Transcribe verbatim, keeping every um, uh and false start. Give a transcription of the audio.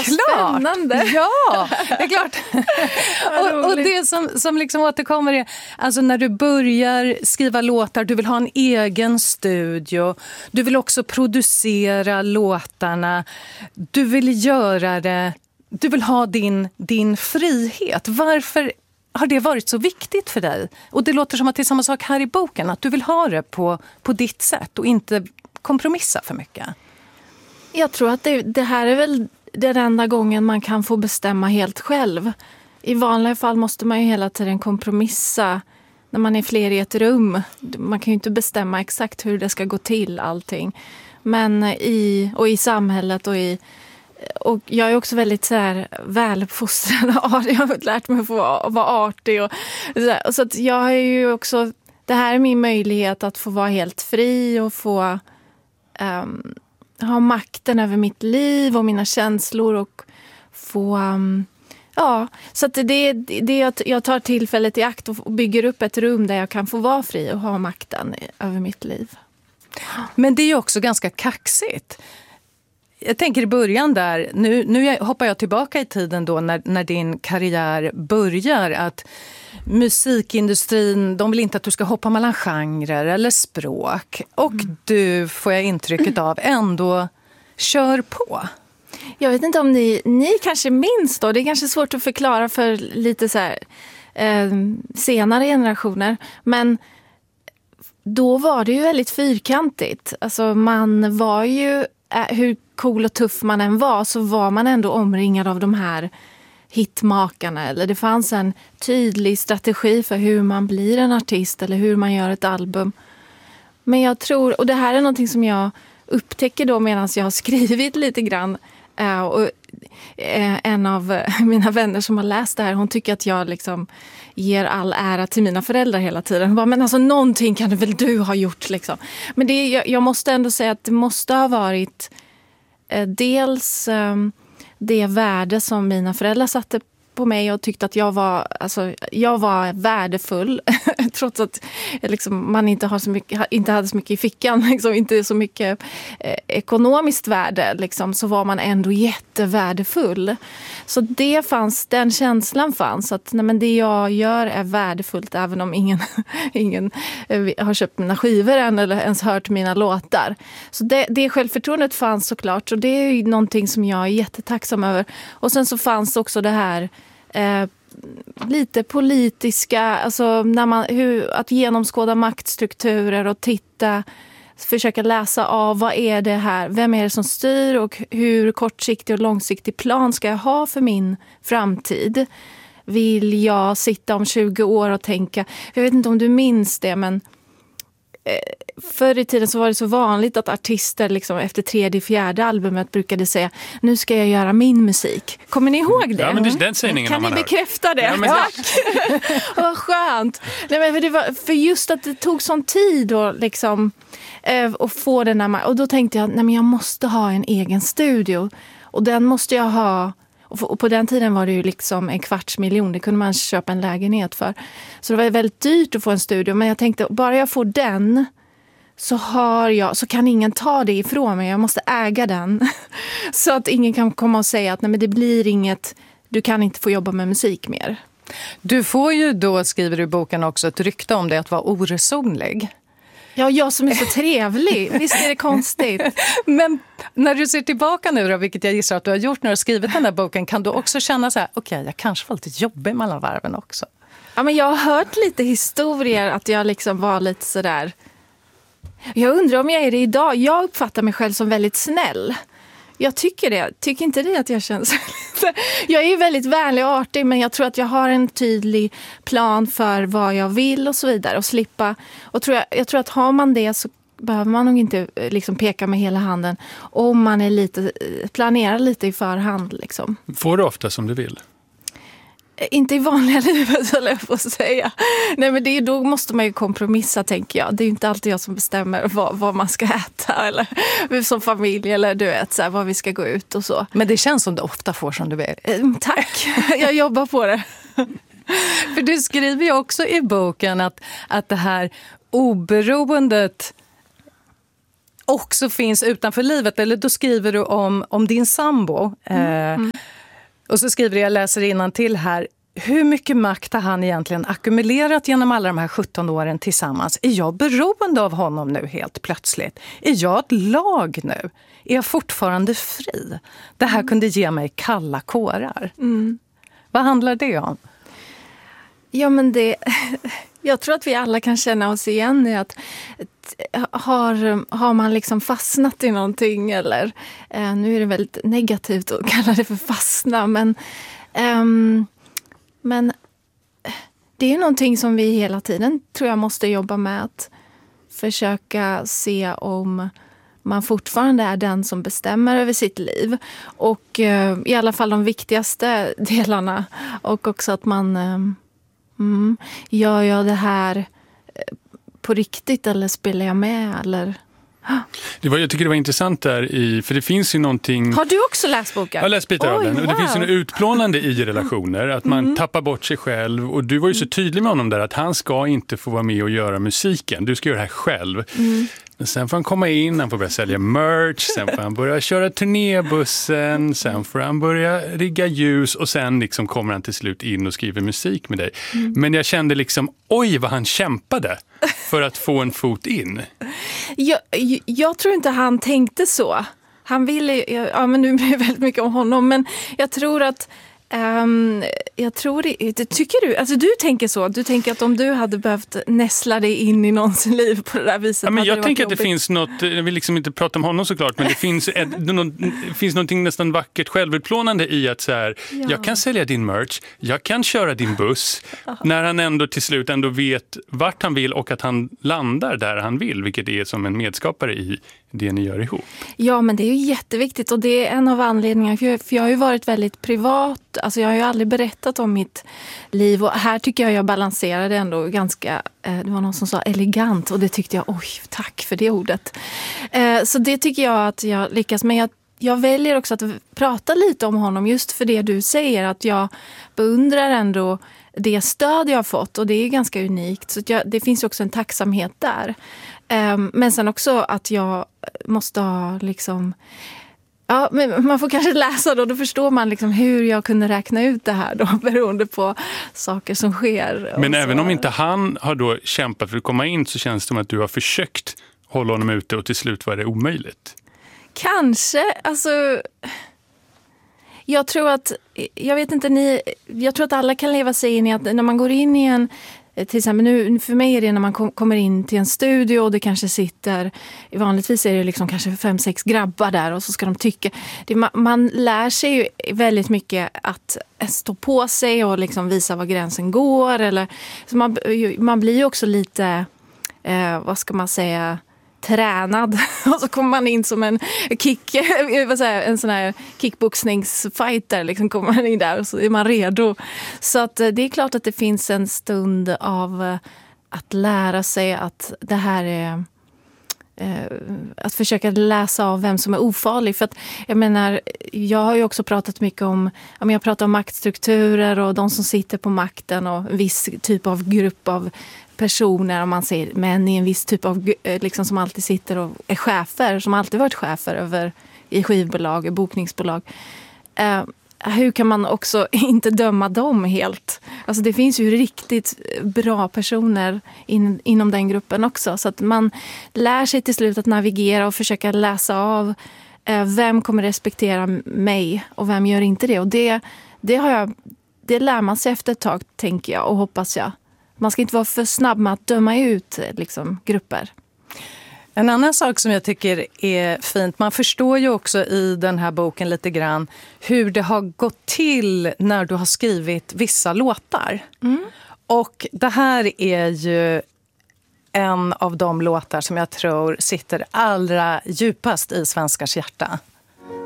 spännande. Ja, det är klart. och, och det som, som liksom återkommer är, alltså när du börjar skriva låtar, du vill ha en egen studio, du vill också producera låtarna, du vill göra det, du vill ha din, din frihet. Varför har det varit så viktigt för dig? Och det låter som att det är samma sak här i boken, att du vill ha det på, på ditt sätt och inte kompromissa för mycket. Jag tror att det, det här är väl den enda gången man kan få bestämma helt själv. I vanliga fall måste man ju hela tiden kompromissa när man är fler i ett rum. Man kan ju inte bestämma exakt hur det ska gå till allting. Men i, och i samhället och i... Och jag är också väldigt så här väluppfostrad. Jag har lärt mig att få vara artig. Och så, så att jag har ju också... Det här är min möjlighet att få vara helt fri och få... Um, ha makten över mitt liv och mina känslor och få... Um, ja, så att det, det jag, jag tar tillfället i akt och bygger upp ett rum där jag kan få vara fri och ha makten över mitt liv. Men det är ju också ganska kaxigt. Jag tänker i början där, nu, nu hoppar jag tillbaka i tiden då när, när din karriär börjar, att musikindustrin, de vill inte att du ska hoppa mellan genrer eller språk. Och mm. du, får jag intrycket av, ändå kör på. Jag vet inte om ni, ni kanske minns då, det är kanske svårt att förklara för lite så här, eh, senare generationer, men då var det ju väldigt fyrkantigt. Alltså man var ju, hur cool och tuff man än var, så var man ändå omringad av de här hitmakarna. Eller det fanns en tydlig strategi för hur man blir en artist eller hur man gör ett album. Men jag tror, och det här är någonting som jag upptäcker då medan jag har skrivit lite grann. Och en av mina vänner som har läst det här, hon tycker att jag liksom ger all ära till mina föräldrar hela tiden. Hon bara, men alltså någonting kan väl du ha gjort liksom. Men det, jag, jag måste ändå säga att det måste ha varit eh, dels eh, det värde som mina föräldrar satte på mig och tyckte att jag var, alltså, jag var värdefull trots att liksom, man inte, har så mycket, inte hade så mycket i fickan, liksom, inte så mycket eh, ekonomiskt värde, liksom, så var man ändå jättevärdefull. Så det fanns, den känslan fanns att nej, men det jag gör är värdefullt även om ingen, ingen eh, har köpt mina skivor än eller ens hört mina låtar. Så det, det självförtroendet fanns såklart, och det är ju någonting som jag är jättetacksam över. Och sen så fanns också det här Eh, lite politiska, alltså när man, hur, att genomskåda maktstrukturer och titta, försöka läsa av vad är det här, vem är det som styr och hur kortsiktig och långsiktig plan ska jag ha för min framtid. Vill jag sitta om tjugo år och tänka, jag vet inte om du minns det, men förr i tiden så var det så vanligt att artister liksom efter tredje, fjärde albumet brukade säga, nu ska jag göra min musik. Kommer ni ihåg det? Ja, men det är den sägningen kan ni man bekräfta hör. det? Ja, men Tack! Vad skönt! Nej, men för, det var, för just att det tog sån tid och liksom, eh, att få den där, och då tänkte jag, nej men jag måste ha en egen studio. Och den måste jag ha. Och på den tiden var det ju liksom en kvarts miljon. Det kunde man köpa en lägenhet för. Så det var väldigt dyrt att få en studio. Men jag tänkte, bara jag får den så, har jag, så kan ingen ta det ifrån mig. Jag måste äga den. Så att ingen kan komma och säga att nej, men det blir inget, du kan inte få jobba med musik mer. Du får ju då, skriver du i boken också, ett rykte om det att vara oresonlig. Ja, jag som är så trevlig. Visst är det konstigt. Men när du ser tillbaka nu då, vilket jag gissar att du har gjort när du har skrivit den här boken, kan du också känna så här, okej, okay, jag kanske var lite jobbig mellan varven också. Ja, men jag har hört lite historier att jag liksom var lite sådär. Jag undrar om jag är det idag. Jag uppfattar mig själv som väldigt snäll. Jag tycker det. Tycker inte det att jag känns... Jag är ju väldigt vänlig och artig, men jag tror att jag har en tydlig plan för vad jag vill och så vidare. Och slippa... Och tror jag, jag tror att har man det så behöver man nog inte liksom peka med hela handen. Om man är lite, planerar lite i förhand. Liksom. Får du ofta som du vill? Inte i vanliga livet, så jag får säga. Nej, men det är, då måste man ju kompromissa, tänker jag. Det är ju inte alltid jag som bestämmer vad, vad man ska äta eller som familj eller du vet, så här, vad vi ska gå ut och så. Men det känns som du ofta får som du vill. Tack, jag jobbar på det. För du skriver ju också i boken att, att det här oberoendet också finns utanför livet. Eller då skriver du om, om din sambo. Mm. Eh, Och så skriver jag, läser innantill här. Hur mycket makt har han egentligen ackumulerat genom alla de här sjutton åren tillsammans? Är jag beroende av honom nu helt plötsligt? Är jag ett lag nu? Är jag fortfarande fri? Det här kunde ge mig kalla kårar. Mm. Vad handlar det om? Ja, men det... Jag tror att vi alla kan känna oss igen i att har, har man liksom fastnat i någonting eller... Eh, nu är det väldigt negativt att kalla det för fastna, men... Ehm, Men det är någonting som vi hela tiden tror jag måste jobba med, att försöka se om man fortfarande är den som bestämmer över sitt liv. Och eh, i alla fall de viktigaste delarna. Och också att man eh, mm, gör jag det här på riktigt eller spelar jag med eller... Det var, jag tycker det var intressant där i, för det finns ju någonting... Har du också läst boken? Jag har läst bitar Oj, av den. Och det wow. finns ju något utplånande i relationer, att man mm. tappar bort sig själv. Och du var ju så tydlig med honom där att han ska inte få vara med och göra musiken. Du ska göra det här själv. Mm. Men sen får han komma in, han får börja sälja merch, sen får han börja köra turnébussen, sen får han börja rigga ljus och sen liksom kommer han till slut in och skriver musik med dig. Mm. Men jag kände liksom, oj vad han kämpade för att få en fot in. Jag, jag tror inte han tänkte så. Han ville, ja men nu blir det väldigt mycket om honom, men jag tror att Um, jag tror det, tycker du, alltså du tänker så, du tänker att om du hade behövt näsla dig in i någons liv på det där viset. Ja, men jag det tänker att jobbigt. Det finns något, jag vill liksom inte prata om honom såklart, men det finns, ett, det finns någonting nästan vackert självutplånande i att så här, ja. jag kan sälja din merch, jag kan köra din buss, när han ändå till slut ändå vet vart han vill och att han landar där han vill, vilket är som en medskapare i det ni gör ihop. Ja, men det är ju jätteviktigt och det är en av anledningarna, för jag, för jag har ju varit väldigt privat, alltså jag har ju aldrig berättat om mitt liv och här tycker jag jag balanserade ändå ganska, eh, det var någon som sa elegant och det tyckte jag, oj tack för det ordet. Eh, så det tycker jag att jag lyckas med. Jag, jag väljer också att prata lite om honom just för det du säger, att jag beundrar ändå det stöd jag har fått och det är ganska unikt, så jag, det finns också en tacksamhet där. Um, men sen också att jag måste ha liksom... Ja, men man får kanske läsa då, då förstår man liksom hur jag kunde räkna ut det här då, beroende på saker som sker. Men så. Även om inte han har då kämpat för att komma in så känns det som att du har försökt hålla honom ute och till slut var det omöjligt. Kanske, alltså... Jag tror att, jag vet inte, ni, jag tror att alla kan leva sig in i att när man går in i en... Till exempel nu, för mig är det när man kom, kommer in till en studio och det kanske sitter, vanligtvis är det liksom kanske fem, sex grabbar där och så ska de tycka. Det, man, man lär sig ju väldigt mycket att stå på sig och liksom visa var gränsen går. Eller, så man, man blir ju också lite, eh, vad ska man säga, tränad och så kommer man in som en kick, vad säger, en sån här kickboxningsfighter liksom, kommer man in där och så är man redo. Så att det är klart att det finns en stund av att lära sig att det här är att försöka läsa av vem som är ofarlig, för att jag menar, jag har ju också pratat mycket om, jag pratar om maktstrukturer och de som sitter på makten och en viss typ av grupp av personer, om man säger män i en viss typ av liksom, som alltid sitter och är chefer, som alltid varit chefer över i skivbolag, bokningsbolag. Uh, hur kan man också inte döma dem helt? Alltså det finns ju riktigt bra personer in, inom den gruppen också, så att man lär sig till slut att navigera och försöka läsa av uh, vem kommer respektera mig och vem gör inte det, och det, det har jag, det lär man sig efter ett tag, tänker jag och hoppas jag. Man ska inte vara för snabb med att döma ut liksom, grupper. En annan sak som jag tycker är fint, man förstår ju också i den här boken lite grann hur det har gått till när du har skrivit vissa låtar. Mm. Och det här är ju en av de låtar som jag tror sitter allra djupast i svenskars hjärta.